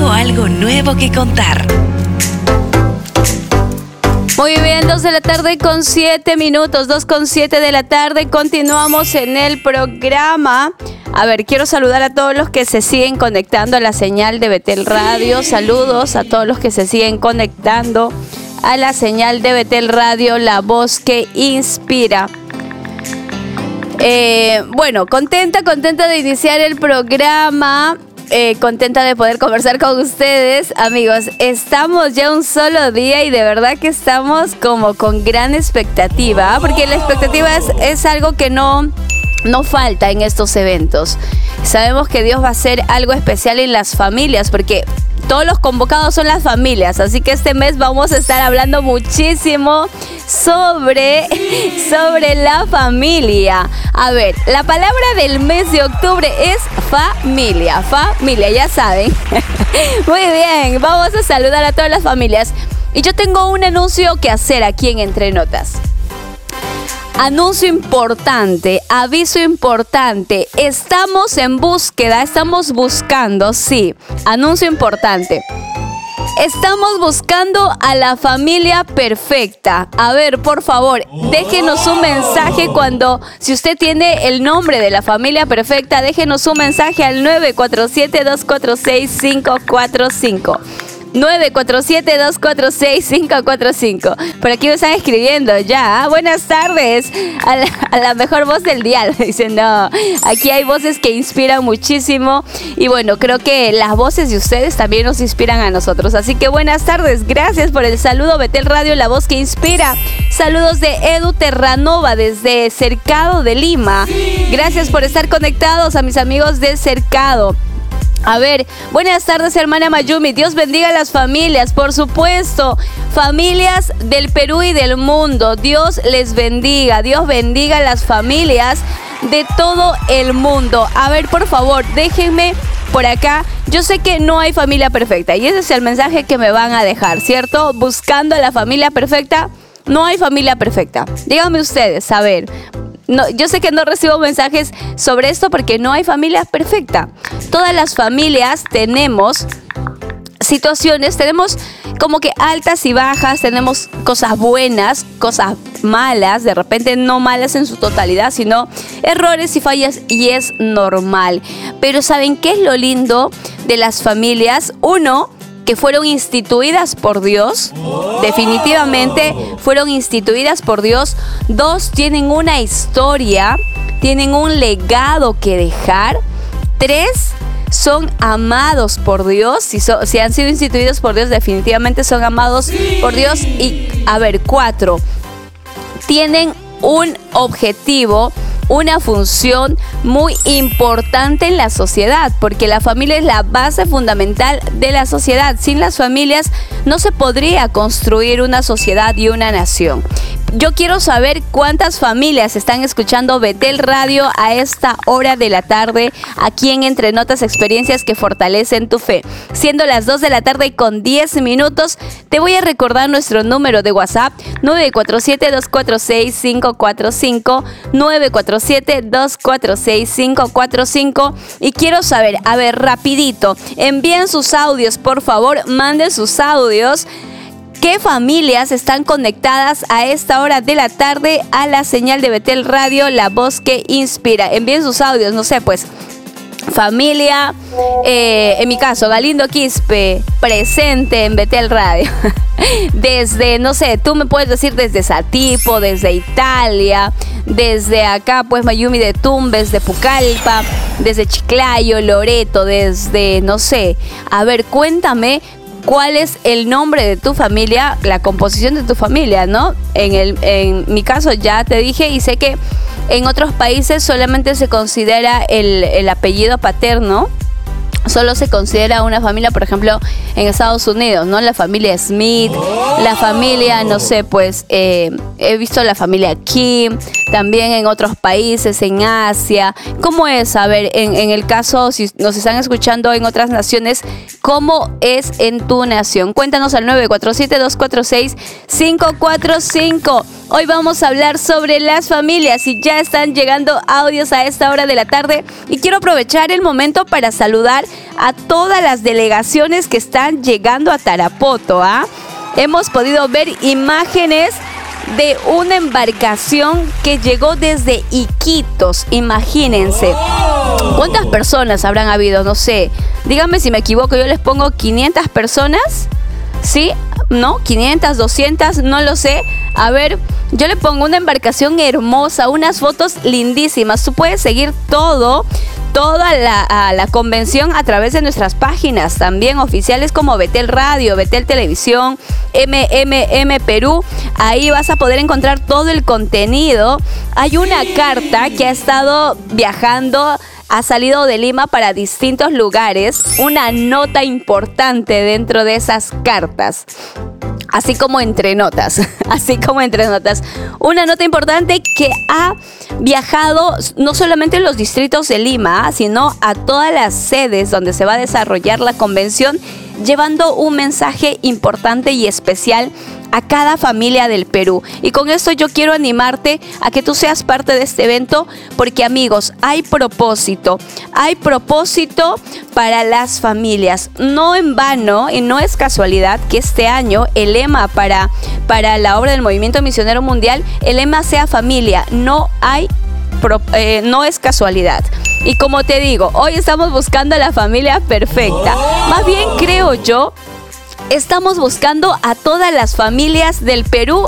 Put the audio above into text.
Tengo algo nuevo que contar. Muy bien, 2 de la tarde con 7 minutos, 2 con 7 de la tarde. Continuamos en el programa. A ver, quiero saludar a todos los que se siguen conectando a la señal de Betel Radio. Saludos a todos los que se siguen conectando a la señal de Betel Radio, la voz que inspira. Bueno, contenta de iniciar el programa. Contenta de poder conversar con ustedes, amigos. Estamos ya un solo día y de verdad que estamos como con gran expectativa, porque la expectativa es algo que no falta en estos eventos. Sabemos que Dios va a hacer algo especial en las familias, porque todos los convocados son las familias, así que este mes vamos a estar hablando muchísimo sobre la familia. A ver, la palabra del mes de octubre es familia, ya saben. Muy bien, vamos a saludar a todas las familias. Y yo tengo un anuncio que hacer aquí en Entre Notas. Anuncio importante, aviso importante. Estamos en búsqueda, estamos buscando, sí. Anuncio importante. Estamos buscando a la familia perfecta. A ver, por favor, déjenos un mensaje si usted tiene el nombre de la familia perfecta, déjenos un mensaje al 947-246-545. 947-246-545. Por aquí me están escribiendo ya. Buenas tardes a la mejor voz del dial. Dicen, no, aquí hay voces que inspiran muchísimo. Y bueno, creo que las voces de ustedes también nos inspiran a nosotros. Así que buenas tardes. Gracias por el saludo. Betel Radio, la voz que inspira. Saludos de Edu Terranova desde Cercado de Lima. Gracias por estar conectados a mis amigos de Cercado. A ver, buenas tardes, hermana Mayumi. Dios bendiga a las familias, por supuesto. Familias del Perú y del mundo. Dios les bendiga. Dios bendiga a las familias de todo el mundo. A ver, por favor, déjenme por acá. Yo sé que no hay familia perfecta y ese es el mensaje que me van a dejar, ¿cierto? Buscando a la familia perfecta. No hay familia perfecta. Díganme ustedes, a ver. No, yo sé que no recibo mensajes sobre esto porque no hay familia perfecta. Todas las familias tenemos situaciones, tenemos como que altas y bajas, tenemos cosas buenas, cosas malas, de repente no malas en su totalidad, sino errores y fallas, y es normal. Pero ¿saben qué es lo lindo de las familias? Uno, que fueron instituidas por Dios, definitivamente fueron instituidas por Dios. 2, tienen una historia, tienen un legado que dejar. 3, son amados por Dios. Si han sido instituidos por Dios, definitivamente son amados por Dios. Y a ver, 4, tienen un objetivo, una función muy importante en la sociedad, porque la familia es la base fundamental de la sociedad. Sin las familias no se podría construir una sociedad y una nación. Yo quiero saber cuántas familias están escuchando Betel Radio a esta hora de la tarde, aquí en Entre Notas, experiencias que fortalecen tu fe. Siendo las 2 de la tarde con 10 minutos, te voy a recordar nuestro número de WhatsApp, 947-246-545, 947-246-545. Y quiero saber, a ver, rapidito, envíen sus audios, por favor, manden sus audios. ¿Qué familias están conectadas a esta hora de la tarde a la señal de Betel Radio, la voz que inspira? Envíen sus audios, no sé, pues, familia, en mi caso, Galindo Quispe, presente en Betel Radio. Desde, no sé, tú me puedes decir desde Satipo, desde Italia, desde acá, pues, Mayumi de Tumbes, de Pucallpa, desde Chiclayo, Loreto, desde, no sé, a ver, cuéntame. ¿Cuál es el nombre de tu familia, la composición de tu familia, no? En mi caso ya te dije, y sé que en otros países solamente se considera el apellido paterno. Solo se considera una familia, por ejemplo, en Estados Unidos, ¿no? La familia Smith, la familia, no sé, pues, he visto la familia Kim, también en otros países, en Asia. ¿Cómo es? A ver, en el caso, si nos están escuchando en otras naciones, ¿cómo es en tu nación? Cuéntanos al 947-246-545. Hoy vamos a hablar sobre las familias y ya están llegando audios a esta hora de la tarde y quiero aprovechar el momento para saludar a todas las delegaciones que están llegando a Tarapoto. Hemos podido ver imágenes de una embarcación que llegó desde Iquitos, imagínense. ¿Cuántas personas habrán habido? No sé, díganme si me equivoco, yo les pongo 500 personas, ¿sí? ¿No? 500, 200, no lo sé. A ver, yo le pongo una embarcación hermosa, unas fotos lindísimas. Tú puedes seguir toda la convención a través de nuestras páginas también oficiales como Betel Radio, Betel Televisión, MMM Perú. Ahí vas a poder encontrar todo el contenido. Hay una carta que ha estado viajando, ha salido de Lima para distintos lugares, una nota importante dentro de esas cartas. Así como entre notas. Una nota importante que ha viajado no solamente en los distritos de Lima, sino a todas las sedes donde se va a desarrollar la convención, llevando un mensaje importante y especial a cada familia del Perú. Y con esto yo quiero animarte a que tú seas parte de este evento, porque amigos, hay propósito para las familias. No en vano y no es casualidad que este año el lema para la obra del Movimiento Misionero Mundial, el lema sea familia. No es casualidad. Y como te digo, hoy estamos buscando a la familia perfecta. Más bien creo yo, estamos buscando a todas las familias del Perú